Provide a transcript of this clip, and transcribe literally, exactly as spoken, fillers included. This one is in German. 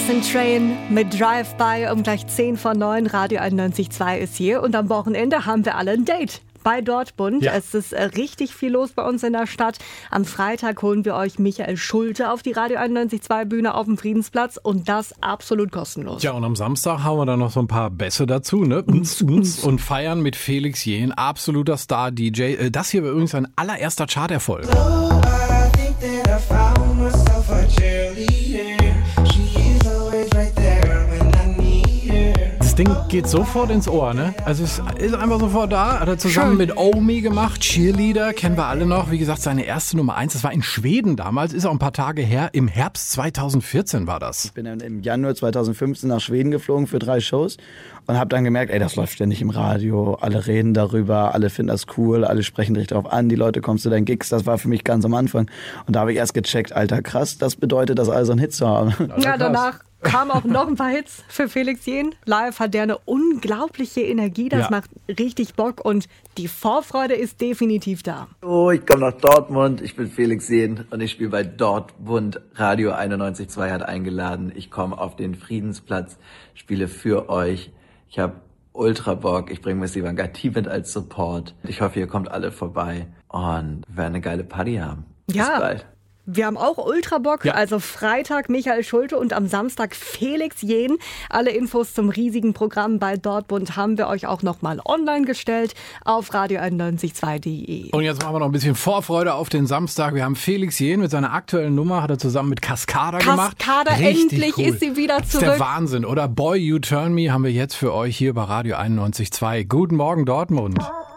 Jason Train mit Drive-By um gleich zehn vor neun. Radio einundneunzig Komma zwei ist hier. Und am Wochenende haben wir alle ein Date bei Dortmund. Ja. Es ist äh, richtig viel los bei uns in der Stadt. Am Freitag holen wir euch Michael Schulte auf die Radio einundneunzig Komma zwei Bühne auf dem Friedensplatz und das absolut kostenlos. Ja, und am Samstag hauen wir dann noch so ein paar Bässe dazu, ne? Und feiern mit Felix Jähn, absoluter Star-D J. Das hier war übrigens ein allererster Charterfolg. Das Ding geht sofort ins Ohr, ne? Also es ist einfach sofort da. Hat er zusammen Schön. mit Omi gemacht. Cheerleader, kennen wir alle noch. Wie gesagt, seine erste Nummer eins. Das war in Schweden damals. Ist auch ein paar Tage her. Im Herbst zweitausendvierzehn war das. Ich bin dann im Januar zweitausendfünfzehn nach Schweden geflogen für drei Shows. Und habe dann gemerkt, ey, das läuft ständig im Radio. Alle reden darüber. Alle finden das cool. Alle sprechen dich darauf an. Die Leute kommen zu deinen Gigs. Das war für mich ganz am Anfang. Und da habe ich erst gecheckt, Alter, krass. Das bedeutet, das also einen Hit zu haben. Ja, danach kamen auch noch ein paar Hits für Felix Jähn. Live hat der eine unglaubliche Energie, das ja. macht richtig Bock und die Vorfreude ist definitiv da. Oh, ich komme nach Dortmund, ich bin Felix Jähn und ich spiele bei Dortmund. Radio einundneunzig Komma zwei hat eingeladen. Ich komme auf den Friedensplatz, spiele für euch. Ich habe ultra Bock, ich bringe Miss Ivanka-T mit als Support. Ich hoffe, ihr kommt alle vorbei und wir werden eine geile Party haben. Ja. Bis bald. Wir haben auch ultra Bock, ja. also Freitag Michael Schulte und am Samstag Felix Jähn. Alle Infos zum riesigen Programm bei Dortmund haben wir euch auch nochmal online gestellt auf radio einundneunzig Komma zwei punkt de. Und jetzt machen wir noch ein bisschen Vorfreude auf den Samstag. Wir haben Felix Jähn mit seiner aktuellen Nummer, hat er zusammen mit Cascada gemacht. Cascada, endlich cool. ist sie wieder zurück. Das ist der Wahnsinn, oder? Boy, You Turn Me haben wir jetzt für euch hier bei Radio einundneunzig Komma zwei. Guten Morgen Dortmund.